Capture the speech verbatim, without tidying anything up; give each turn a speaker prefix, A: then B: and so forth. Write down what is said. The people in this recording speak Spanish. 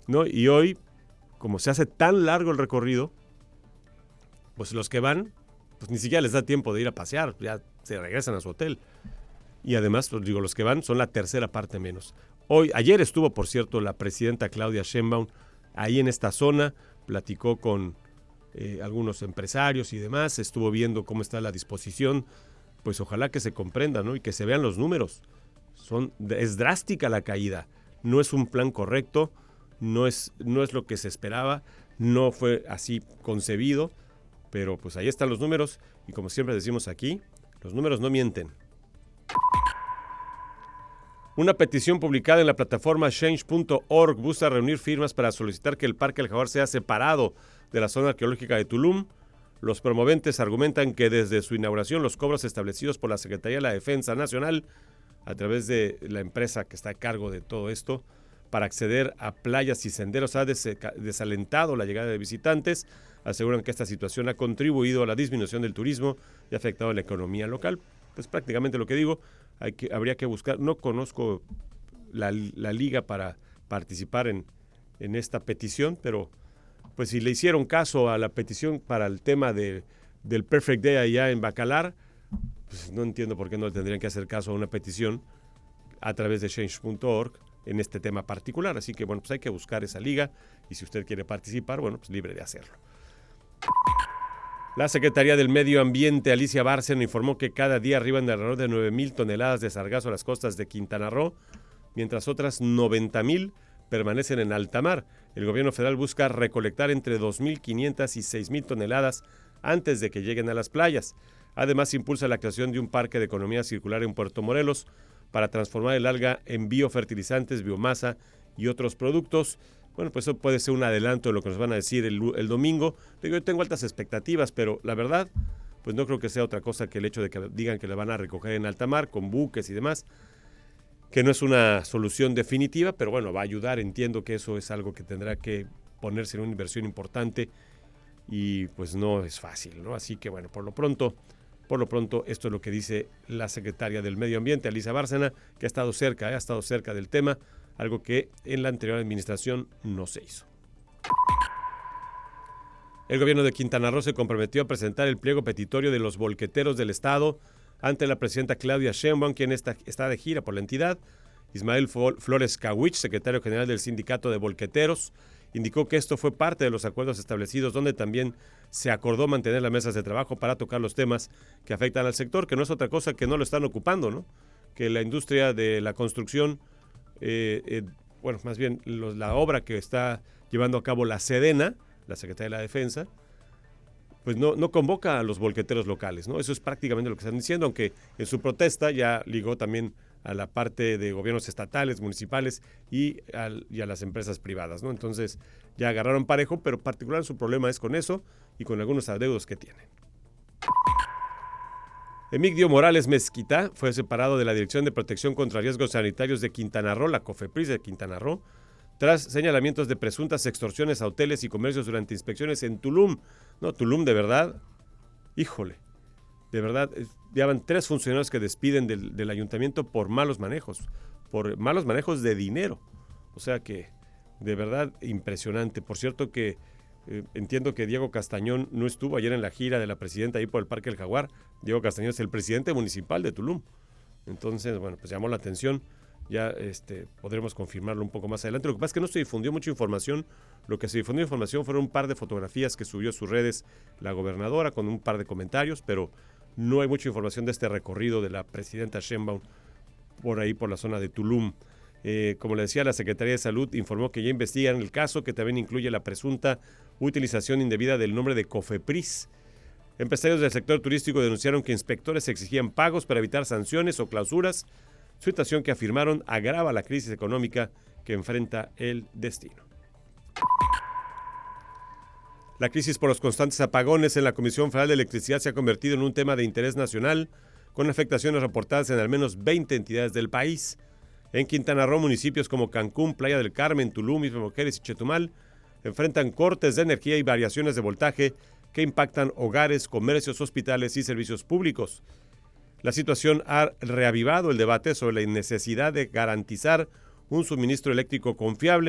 A: ¿no? Y hoy, como se hace tan largo el recorrido, pues los que van, pues ni siquiera les da tiempo de ir a pasear, ya se regresan a su hotel. Y además, pues digo, los que van son la tercera parte menos. Hoy, ayer estuvo, por cierto, la presidenta Claudia Sheinbaum ahí en esta zona, platicó con eh, algunos empresarios y demás, estuvo viendo cómo está la disposición, pues ojalá que se comprenda, ¿no? Y que se vean los números. Son, es drástica la caída, no es un plan correcto, no es, no es lo que se esperaba, no fue así concebido, pero pues ahí están los números y como siempre decimos aquí, los números no mienten. Una petición publicada en la plataforma change punto org busca reunir firmas para solicitar que el Parque El Jaguar sea separado de la zona arqueológica de Tulum. Los promoventes argumentan que desde su inauguración los cobros establecidos por la Secretaría de la Defensa Nacional, a través de la empresa que está a cargo de todo esto, para acceder a playas y senderos ha des- desalentado la llegada de visitantes. Aseguran que esta situación ha contribuido a la disminución del turismo y ha afectado a la economía local. Pues prácticamente lo que digo, hay que, habría que buscar, no conozco la, la liga para participar en, en esta petición, pero pues si le hicieron caso a la petición para el tema de, del Perfect Day allá en Bacalar, pues no entiendo por qué no le tendrían que hacer caso a una petición a través de change punto org en este tema particular. Así que bueno, pues hay que buscar esa liga y si usted quiere participar, bueno, pues libre de hacerlo. La Secretaría del Medio Ambiente, Alicia Bárcena, informó que cada día arriban de alrededor de nueve mil toneladas de sargazo a las costas de Quintana Roo, mientras otras noventa mil permanecen en alta mar. El gobierno federal busca recolectar entre dos mil quinientas y seis mil toneladas antes de que lleguen a las playas. Además, impulsa la creación de un parque de economía circular en Puerto Morelos para transformar el alga en biofertilizantes, biomasa y otros productos. Bueno, pues eso puede ser un adelanto de lo que nos van a decir el, el domingo. Yo tengo altas expectativas, pero la verdad, pues no creo que sea otra cosa que el hecho de que digan que la van a recoger en alta mar, con buques y demás, que no es una solución definitiva, pero bueno, va a ayudar. Entiendo que eso es algo que tendrá que ponerse en una inversión importante y pues no es fácil, ¿no? Así que bueno, por lo pronto, por lo pronto, esto es lo que dice la secretaria del Medio Ambiente, Alicia Bárcena, que ha estado cerca, ha estado cerca del tema, algo que en la anterior administración no se hizo. El gobierno de Quintana Roo se comprometió a presentar el pliego petitorio de los volqueteros del estado ante la presidenta Claudia Sheinbaum, quien está, está de gira por la entidad. Ismael Flores Kawich, secretario general del Sindicato de Volqueteros, indicó que esto fue parte de los acuerdos establecidos, donde también se acordó mantener las mesas de trabajo para tocar los temas que afectan al sector, que no es otra cosa que no lo están ocupando, ¿no? Que la industria de la construcción, eh, eh, bueno, más bien los, la obra que está llevando a cabo la Sedena, la Secretaría de la Defensa, pues no, no convoca a los volqueteros locales, ¿no? Eso es prácticamente lo que están diciendo, aunque en su protesta ya ligó también a la parte de gobiernos estatales, municipales y, al, y a las empresas privadas, ¿no? Entonces ya agarraron parejo, pero particular su problema es con eso y con algunos adeudos que tienen. Emigdio Morales Mezquita fue separado de la Dirección de Protección contra Riesgos Sanitarios de Quintana Roo, la COFEPRIS de Quintana Roo, tras señalamientos de presuntas extorsiones a hoteles y comercios durante inspecciones en Tulum. No, Tulum de verdad, híjole, de verdad, ya van tres funcionarios que despiden del, del ayuntamiento por malos manejos, por malos manejos de dinero. O sea que, de verdad, impresionante. Por cierto que eh, entiendo que Diego Castañón no estuvo ayer en la gira de la presidenta ahí por el Parque El Jaguar. Diego Castañón es el presidente municipal de Tulum. Entonces, bueno, pues llamó la atención. Ya este, podremos confirmarlo un poco más adelante. Lo que pasa es que no se difundió mucha información. Lo que se difundió información fueron un par de fotografías que subió a sus redes la gobernadora con un par de comentarios, pero no hay mucha información de este recorrido de la presidenta Sheinbaum por ahí, por la zona de Tulum. Eh, como le decía, la Secretaría de Salud informó que ya investigan el caso, que también incluye la presunta utilización indebida del nombre de COFEPRIS. Empresarios del sector turístico denunciaron que inspectores exigían pagos para evitar sanciones o clausuras, situación que afirmaron agrava la crisis económica que enfrenta el destino. La crisis por los constantes apagones en la Comisión Federal de Electricidad se ha convertido en un tema de interés nacional, con afectaciones reportadas en al menos veinte entidades del país. En Quintana Roo, municipios como Cancún, Playa del Carmen, Tulum, Isla Mujeres y Chetumal enfrentan cortes de energía y variaciones de voltaje que impactan hogares, comercios, hospitales y servicios públicos. La situación ha reavivado el debate sobre la necesidad de garantizar un suministro eléctrico confiable